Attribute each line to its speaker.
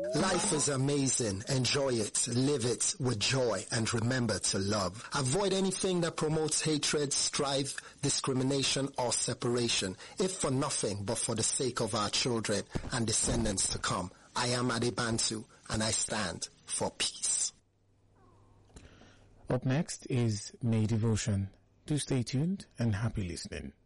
Speaker 1: Life is amazing. Enjoy it. Live it with joy and remember to love. Avoid anything that promotes hatred, strife, discrimination or separation, if for nothing but for the sake of our children and descendants to come. I am Adebantu and I stand for peace.
Speaker 2: Up next is May Devotion. Do stay tuned and happy listening.